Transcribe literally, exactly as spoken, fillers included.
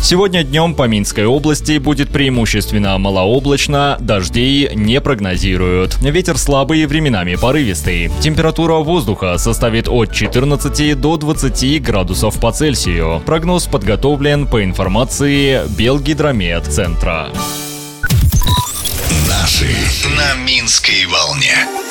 Сегодня днем по Минской области будет преимущественно малооблачно, дождей не прогнозируют. Ветер слабый, временами порывистый. Температура воздуха составит от четырнадцати до двадцати градусов по Цельсию. Прогноз подготовлен по информации Белгидромедцентра. Наши на Минской волне.